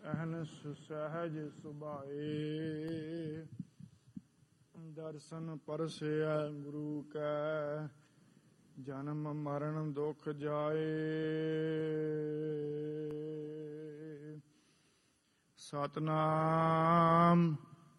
ਅਹਨਿ ਸਹਿਜ ਸੁਭਾਏ। ਦਰਸ਼ਨ ਪਰਸੈ ਗੁਰੂ ਕੈ ਜਨਮ ਮਰਨ ਦੁਖ ਜਾਏ। ਸਤਿਨਾਮ